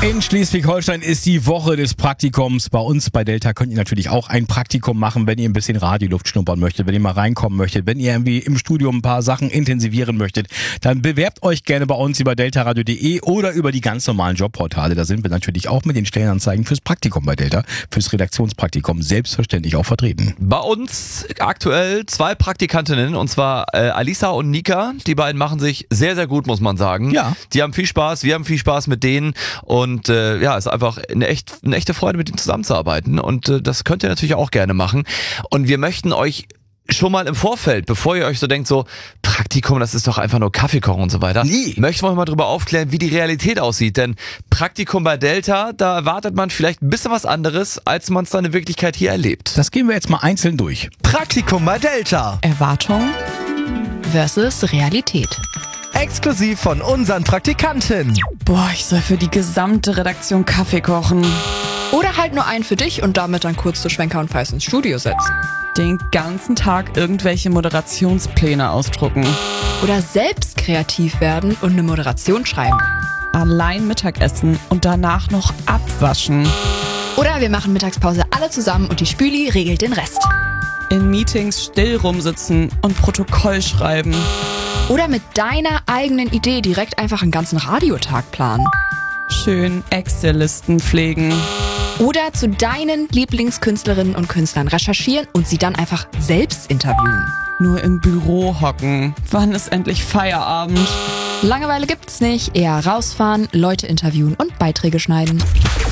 In Schleswig-Holstein ist die Woche des Praktikums. Bei uns bei Delta könnt ihr natürlich auch ein Praktikum machen, wenn ihr ein bisschen Radioluft schnuppern möchtet, wenn ihr mal reinkommen möchtet, wenn ihr irgendwie im Studium ein paar Sachen intensivieren möchtet, dann bewerbt euch gerne bei uns über deltaradio.de oder über die ganz normalen Jobportale. Da sind wir natürlich auch mit den Stellenanzeigen fürs Praktikum bei Delta, fürs Redaktionspraktikum selbstverständlich auch vertreten. Bei uns aktuell 2 Praktikantinnen, und zwar Alisa und Nika. Die beiden machen sich sehr, sehr gut, muss man sagen. Ja. Die haben viel Spaß, wir haben viel Spaß mit denen und ist einfach eine echte Freude, mit denen zusammenzuarbeiten und das könnt ihr natürlich auch gerne machen. Und wir möchten euch schon mal im Vorfeld, bevor ihr euch so denkt, so Praktikum, das ist doch einfach nur Kaffee kochen und so weiter, möchten wir euch mal drüber aufklären, wie die Realität aussieht. Denn Praktikum bei Delta, da erwartet man vielleicht ein bisschen was anderes, als man es dann in Wirklichkeit hier erlebt. Das gehen wir jetzt mal einzeln durch. Praktikum bei Delta. Erwartung versus Realität. Exklusiv von unseren Praktikanten. Boah, ich soll für die gesamte Redaktion Kaffee kochen. Oder halt nur einen für dich und damit dann kurz zu Schwenker und Feist ins Studio setzen. Den ganzen Tag irgendwelche Moderationspläne ausdrucken. Oder selbst kreativ werden und eine Moderation schreiben. Allein Mittagessen und danach noch abwaschen. Oder wir machen Mittagspause alle zusammen und die Spüli regelt den Rest. In Meetings still rumsitzen und Protokoll schreiben. Oder mit deiner eigenen Idee direkt einfach einen ganzen Radiotag planen. Schön Excel-Listen pflegen. Oder zu deinen Lieblingskünstlerinnen und Künstlern recherchieren und sie dann einfach selbst interviewen. Nur im Büro hocken. Wann ist endlich Feierabend? Langeweile gibt's nicht, eher rausfahren, Leute interviewen und Beiträge schneiden.